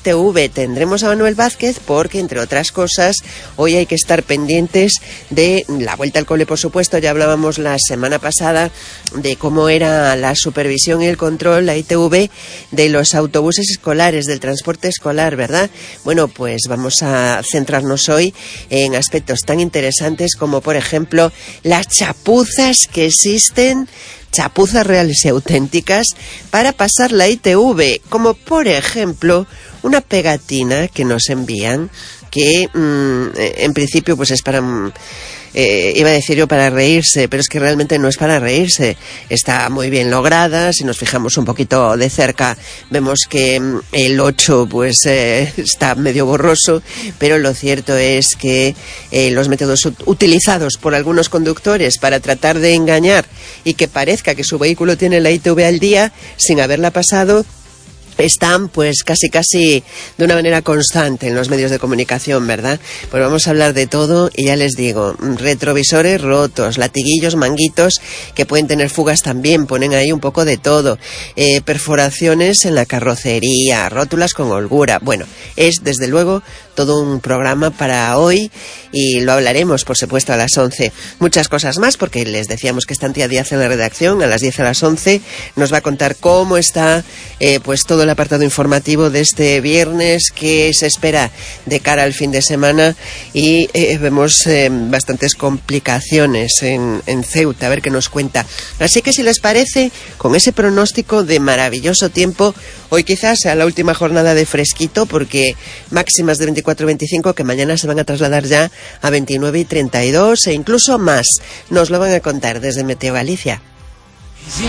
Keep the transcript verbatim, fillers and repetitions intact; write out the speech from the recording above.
T V. Tendremos a Manuel Vázquez porque, entre otras cosas, hoy hay que estar pendientes de la vuelta al cole, por supuesto. Ya hablábamos la semana pasada de cómo era la supervisión y el control, la I T V, de los autobuses escolares, del transporte escolar, ¿verdad? Bueno, pues vamos a centrarnos hoy en aspectos tan interesantes como, por ejemplo, las chapuzas que existen, chapuzas reales y auténticas, para pasar la I T V, como por ejemplo una pegatina que nos envían que mmm, en principio pues es para... Mmm, Eh, iba a decir yo para reírse, pero es que realmente no es para reírse. Está muy bien lograda. Si nos fijamos un poquito de cerca, vemos que mm, el ocho pues eh, está medio borroso, pero lo cierto es que eh, los métodos ut- utilizados por algunos conductores para tratar de engañar y que parezca que su vehículo tiene la I T V al día sin haberla pasado, están pues casi casi de una manera constante en los medios de comunicación, ¿verdad? Pues vamos a hablar de todo y ya les digo, retrovisores rotos, latiguillos, manguitos que pueden tener fugas también, ponen ahí un poco de todo, eh, perforaciones en la carrocería, rótulas con holgura. Bueno, es desde luego todo un programa para hoy y lo hablaremos, por supuesto, a las once. Muchas cosas más, porque les decíamos que está Antía Díaz en la redacción, a las diez a las once nos va a contar cómo está eh, pues todo el apartado informativo de este viernes, que se espera de cara al fin de semana, y eh, vemos eh, bastantes complicaciones en, en Ceuta, a ver qué nos cuenta. Así que si les parece, con ese pronóstico de maravilloso tiempo, hoy quizás sea la última jornada de fresquito, porque máximas de veinticuatro a veinticinco que mañana se van a trasladar ya a veintinueve y treinta y dos e incluso más. Nos lo van a contar desde Meteo Galicia.